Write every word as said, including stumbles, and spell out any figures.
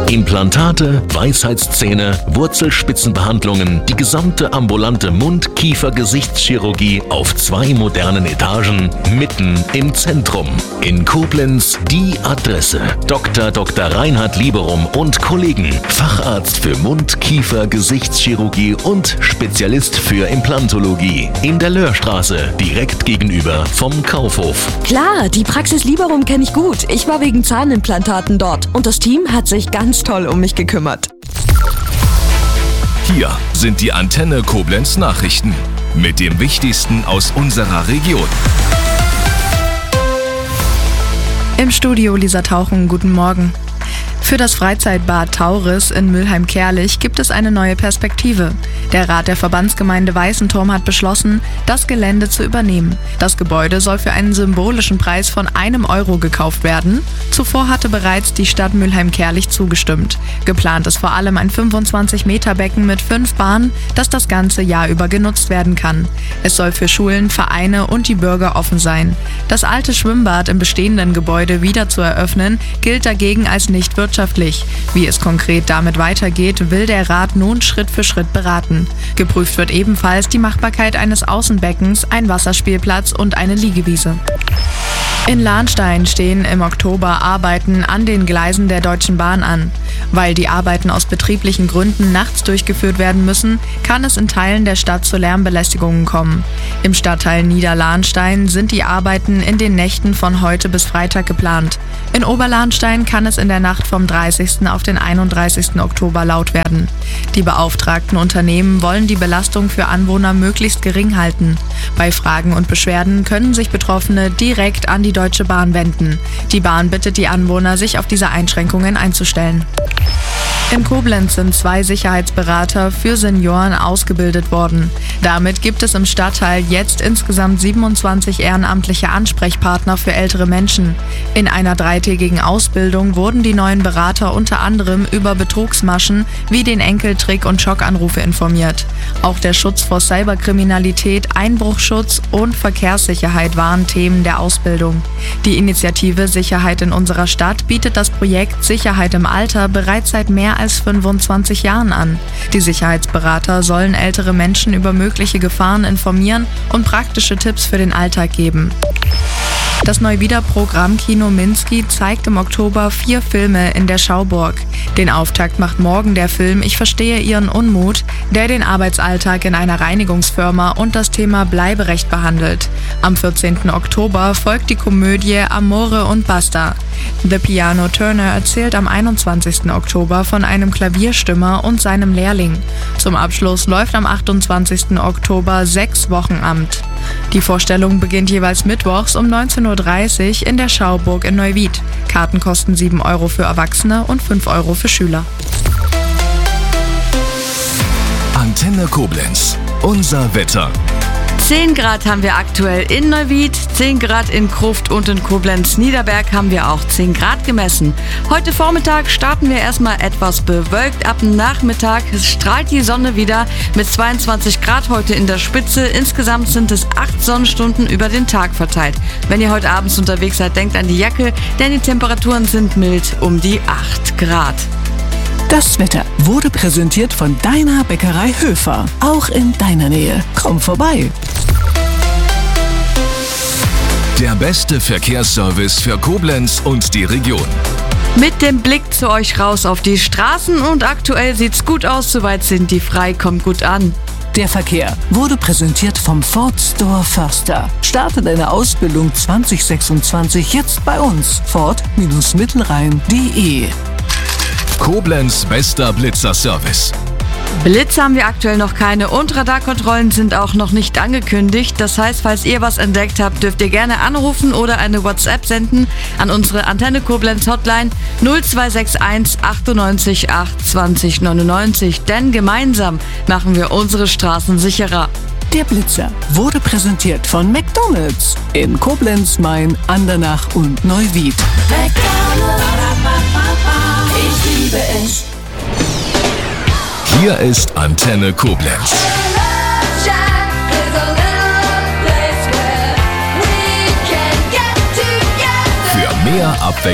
Implantate, Weisheitszähne, Wurzelspitzenbehandlungen, die gesamte ambulante Mund-Kiefer-Gesichtschirurgie auf zwei modernen Etagen, mitten im Zentrum. In Koblenz die Adresse: Doktor Doktor Reinhard Lieberum und Kollegen, Facharzt für Mund-, Kiefer-, Gesichtschirurgie und Spezialist für Implantologie. In der Löhrstraße, direkt gegenüber vom Kaufhof. Klar, die Praxis Lieberum kenne ich gut. Ich war wegen Zahnimplantaten dort und das Team hat sich ganz toll um mich gekümmert. Hier sind die Antenne Koblenz Nachrichten mit dem Wichtigsten aus unserer Region. Im Studio Lisa Tauchen, guten Morgen. Für das Freizeitbad Tauris in Mülheim-Kärlich gibt es eine neue Perspektive. Der Rat der Verbandsgemeinde Weißenturm hat beschlossen, das Gelände zu übernehmen. Das Gebäude soll für einen symbolischen Preis von einem Euro gekauft werden. Zuvor hatte bereits die Stadt Mülheim-Kärlich zugestimmt. Geplant ist vor allem ein fünfundzwanzig Meter Becken mit fünf Bahnen, das das ganze Jahr über genutzt werden kann. Es soll für Schulen, Vereine und die Bürger offen sein. Das alte Schwimmbad im bestehenden Gebäude wieder zu eröffnen, gilt dagegen als nicht wirtschaftlich. Wie es konkret damit weitergeht, will der Rat nun Schritt für Schritt beraten. Geprüft wird ebenfalls die Machbarkeit eines Außenbeckens, ein Wasserspielplatz und eine Liegewiese. In Lahnstein stehen im Oktober Arbeiten an den Gleisen der Deutschen Bahn an. Weil die Arbeiten aus betrieblichen Gründen nachts durchgeführt werden müssen, kann es in Teilen der Stadt zu Lärmbelästigungen kommen. Im Stadtteil Niederlahnstein sind die Arbeiten in den Nächten von heute bis Freitag geplant. In Oberlahnstein kann es in der Nacht vom dreißigsten auf den einunddreißigsten Oktober laut werden. Die beauftragten Unternehmen wollen die Belastung für Anwohner möglichst gering halten. Bei Fragen und Beschwerden können sich Betroffene direkt an die Deutsche Bahn wenden. Die Bahn bittet die Anwohner, sich auf diese Einschränkungen einzustellen. In Koblenz sind zwei Sicherheitsberater für Senioren ausgebildet worden. Damit gibt es im Stadtteil jetzt insgesamt siebenundzwanzig ehrenamtliche Ansprechpartner für ältere Menschen. In einer dreitägigen Ausbildung wurden die neuen Berater unter anderem über Betrugsmaschen wie den Enkeltrick und Schockanrufe informiert. Auch der Schutz vor Cyberkriminalität, Einbruchschutz und Verkehrssicherheit waren Themen der Ausbildung. Die Initiative Sicherheit in unserer Stadt bietet das Projekt Sicherheit im Alter bereits seit mehr als fünfundzwanzig Jahren an. Die Sicherheitsberater sollen ältere Menschen über mögliche Gefahren informieren und praktische Tipps für den Alltag geben. Das Neuwieder-Programm Kino Minsky zeigt im Oktober vier Filme in der Schauburg. Den Auftakt macht morgen der Film Ich verstehe Ihren Unmut, der den Arbeitsalltag in einer Reinigungsfirma und das Thema Bleiberecht behandelt. Am vierzehnten Oktober folgt die Komödie Amore und Basta. The Piano Turner erzählt am einundzwanzigsten Oktober von einem Klavierstimmer und seinem Lehrling. Zum Abschluss läuft am achtundzwanzigsten Oktober Sechs Wochenamt. Die Vorstellung beginnt jeweils mittwochs um neunzehn Uhr dreißig in der Schauburg in Neuwied. Karten kosten sieben Euro für Erwachsene und fünf Euro für Schüler. Antenne Koblenz, unser Wetter. zehn Grad haben wir aktuell in Neuwied, zehn Grad in Krufft und in Koblenz-Niederberg haben wir auch zehn Grad gemessen. Heute Vormittag starten wir erstmal etwas bewölkt. Ab Nachmittag strahlt die Sonne wieder mit zweiundzwanzig Grad heute in der Spitze. Insgesamt sind es acht Sonnenstunden über den Tag verteilt. Wenn ihr heute abends unterwegs seid, denkt an die Jacke, denn die Temperaturen sind mild um die acht Grad. Das Wetter wurde präsentiert von deiner Bäckerei Höfer. Auch in deiner Nähe. Komm vorbei. Der beste Verkehrsservice für Koblenz und die Region. Mit dem Blick zu euch raus auf die Straßen und aktuell sieht's gut aus, soweit sind die frei, kommt gut an. Der Verkehr wurde präsentiert vom Ford Store Förster. Starte deine Ausbildung zwanzig sechsundzwanzig jetzt bei uns. Ford Mittelrhein punkt de. Koblenz bester Blitzer-Service. Blitze haben wir aktuell noch keine und Radarkontrollen sind auch noch nicht angekündigt. Das heißt, falls ihr was entdeckt habt, dürft ihr gerne anrufen oder eine WhatsApp senden an unsere Antenne Koblenz Hotline null zwei sechs eins achtundneunzig acht zwanzig neunundneunzig. Denn gemeinsam machen wir unsere Straßen sicherer. Der Blitzer wurde präsentiert von McDonald's in Koblenz, Main, Andernach und Neuwied. McDonald's, ich liebe es. Hier ist Antenne Koblenz. Für mehr Abwechslung